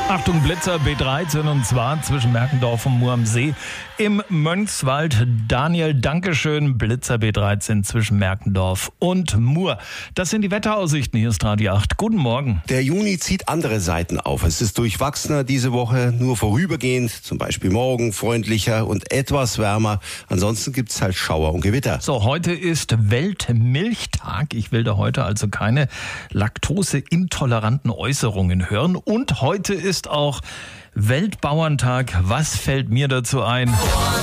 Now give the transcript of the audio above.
Achtung, Blitzer B13 und zwar zwischen Merkendorf und Mur am See im Mönchswald. Daniel, Dankeschön. Blitzer B13 zwischen Merkendorf und Mur. Das sind die Wetteraussichten. Hier ist Radio 8. Guten Morgen. Der Juni zieht andere Seiten auf. Es ist durchwachsener diese Woche, nur vorübergehend. Zum Beispiel morgen freundlicher und etwas wärmer. Ansonsten gibt es halt Schauer und Gewitter. So, heute ist Weltmilchtag. Ich will da heute also keine laktoseintoleranten Äußerungen hören. Und heute ist auch Weltbauerntag. Was fällt mir dazu ein?